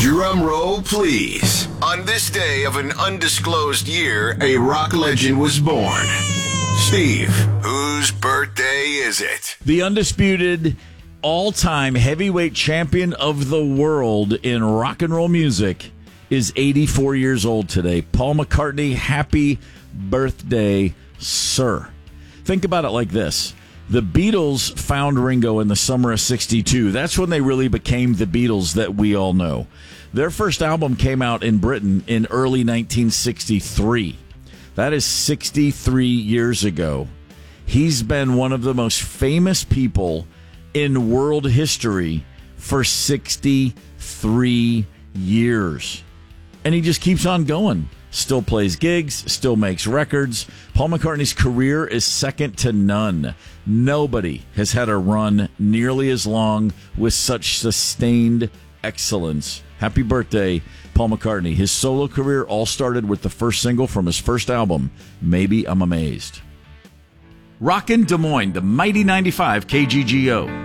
Drum roll, please. On this day of an undisclosed year, a rock legend was born. Steve, whose birthday is it? The undisputed all-time heavyweight champion of the world in rock and roll music is 84 years old today. Paul McCartney, happy birthday, sir. Think about it like this. The Beatles found Ringo in the summer of '62. That's when they really became the Beatles that we all know. Their first album came out in Britain in early 1963. That is 63 years ago. He's been one of the most famous people in world history for 63 years. And he just keeps on going. Still plays gigs, still makes records. Paul McCartney's career is second to none. Nobody has had a run nearly as long with such sustained excellence. Happy birthday, Paul McCartney. His solo career all started with the first single from his first album, Maybe I'm Amazed. Rockin' Des Moines, the mighty 95 KGGO.